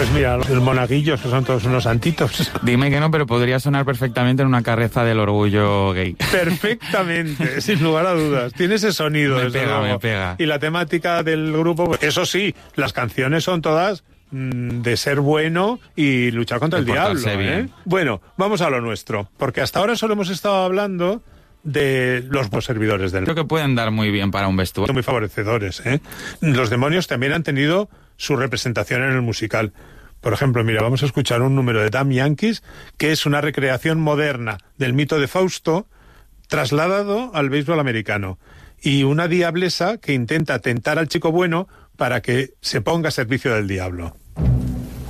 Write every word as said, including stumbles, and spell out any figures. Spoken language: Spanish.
Pues mira, los monaguillos, que son todos unos santitos. Dime que no, pero podría sonar perfectamente en una carreza del orgullo gay. Perfectamente, sin lugar a dudas. Tiene ese sonido. Me desde pega, luego. me pega. Y la temática del grupo, pues, eso sí, las canciones son todas mmm, de ser bueno y luchar contra el diablo, ¿eh? Bien. Bueno, vamos a lo nuestro, porque hasta ahora solo hemos estado hablando de los servidores del... Creo que pueden dar muy bien para un vestuario. Muy favorecedores, ¿eh? Los demonios también han tenido su representación en el musical. Por ejemplo, mira, vamos a escuchar un número de Damn Yankees, que es una recreación moderna del mito de Fausto, trasladado al béisbol americano. Y una diablesa que intenta tentar al chico bueno para que se ponga a servicio del diablo.